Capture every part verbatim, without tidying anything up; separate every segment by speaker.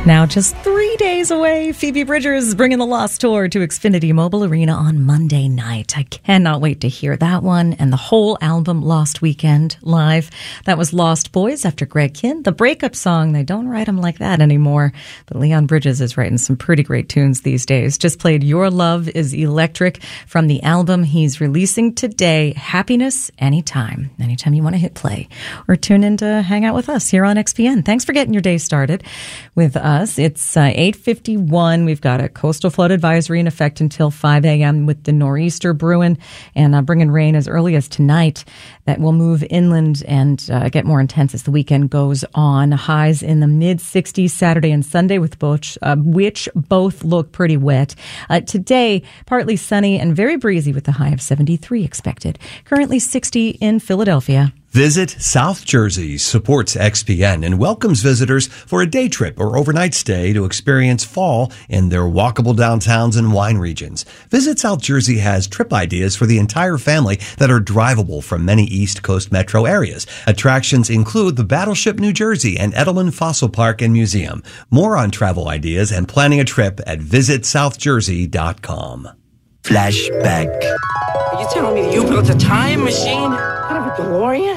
Speaker 1: Now just three days away, Phoebe Bridgers is bringing the Lost Tour to Xfinity Mobile Arena on Monday night. I cannot wait to hear that one and the whole album Lost Weekend live. That was Lost Boys after Greg Kihn, the breakup song. They don't write them like that anymore. But Leon Bridges is writing some pretty great tunes these days. Just played Your Love is Electric from the album he's releasing today, Happiness Anytime. Anytime you want to hit play or tune in to hang out with us here on X P N. Thanks for getting your day started with us. It's uh, eight fifty-one. We've got a coastal flood advisory in effect until five a.m. with the nor'easter brewing and uh, bringing rain as early as tonight. That will move inland and uh, get more intense as the weekend goes on. Highs in the mid sixties Saturday and Sunday, with both, uh, which both look pretty wet. Uh, today, partly sunny and very breezy with a high of seventy-three expected. Currently sixty in Philadelphia.
Speaker 2: Visit South Jersey supports X P N and welcomes visitors for a day trip or overnight stay to experience fall in their walkable downtowns and wine regions. Visit South Jersey has trip ideas for the entire family that are drivable from many East Coast metro areas. Attractions include the Battleship New Jersey and Edelman Fossil Park and Museum. More on travel ideas and planning a trip at visit south jersey dot com.
Speaker 3: Flashback.
Speaker 4: Are you telling me you built a time machine out of a DeLorean?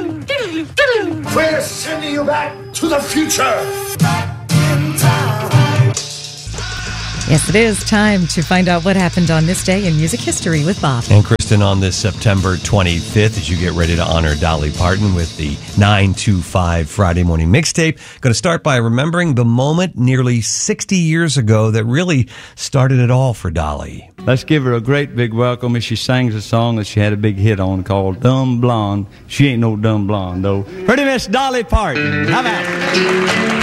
Speaker 5: We're sending you back to the future. Back in time.
Speaker 1: Yes, it is time to find out what happened on this day in music history with Bob.
Speaker 2: And Kristen, on this September twenty-fifth, as you get ready to honor Dolly Parton with the nine two five Friday Morning Mixtape, going to start by remembering the moment nearly sixty years ago that really started it all for Dolly.
Speaker 6: Let's give her a great big welcome as she sings a song that she had a big hit on called Dumb Blonde. She ain't no dumb blonde, though. Pretty Miss Dolly Parton. How about it?